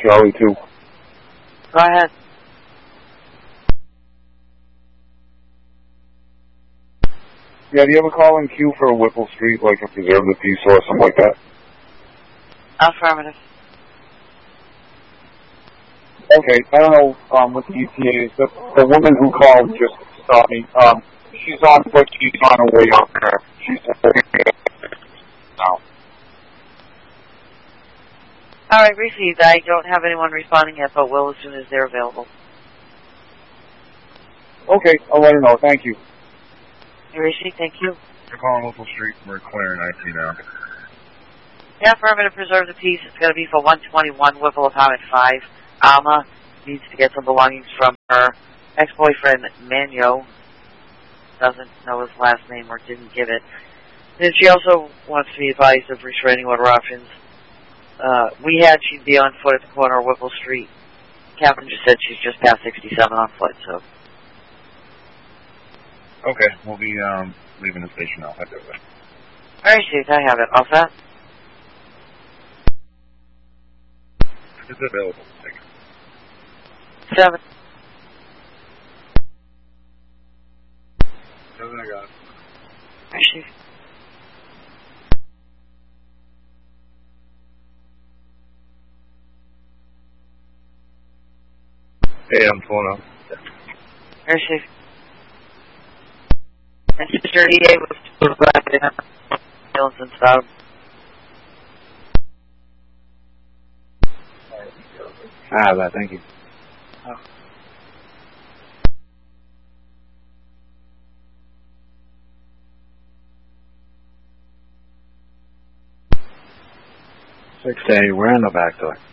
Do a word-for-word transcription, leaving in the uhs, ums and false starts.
Charlie two. Go ahead. Yeah, do you ever call in queue for a Whipple Street, like a preserve the peace or something like that? Affirmative. Okay, I don't know um, what the E T A is. The, the woman who called just stopped me. Um, she's on foot. She's on her way up there. She's now. All right, received. I don't have anyone responding yet, but will as soon as they're available. Okay, I'll let her know. Thank you. Received. Thank you. We're calling Whipple Street. We're clearing I T now. Yeah, affirmative. Preserve the peace. It's going to be for one twenty-one Whipple Apartment five. Alma needs to get some belongings from her ex-boyfriend, Manyo. Doesn't know his last name or didn't give it. And she also wants to be advised of restraining order options. Uh, we had she'd be on foot at the corner of Whipple Street. Captain just said she's just past sixty-seven on foot, so. Okay, we'll be um, leaving the station now. I'll do it. All right, Chief, I have it. All set? It's available. Thank you. Seven. Seven, I got it. All right, Chief. Hey, I'm pulling up. All right, Chief. And Sister E A was provided ambulance and stuff. I have that. Thank you. Oh. six A, we're in the back door.